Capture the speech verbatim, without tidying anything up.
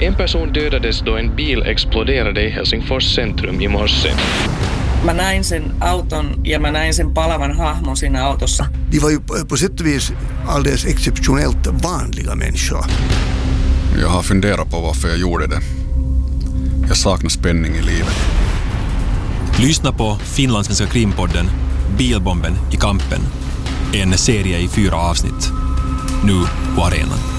En person dödades då en bil exploderade i Helsingfors centrum i morse. Mä näin sen auton ja mä näin sen palavan hahmon siinä autossa. De var ju på sätt och vis alldeles exceptionellt vanliga människor. Jag har funderat på varför jag gjorde det. Jag saknar spänning i livet. Lyssna på finlandssvenska krimpodden Bilbomben i kampen. En serie i fyra avsnitt. Nu på arenan.